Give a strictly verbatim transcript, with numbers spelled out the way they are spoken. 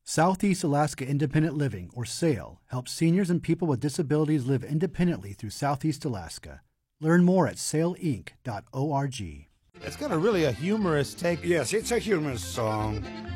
Southeast Alaska Independent Living, or SAIL, helps seniors and people with disabilities live independently through Southeast Alaska. Learn more at sail inc dot org. It's got a really a humorous take. Yes, it's a humorous song.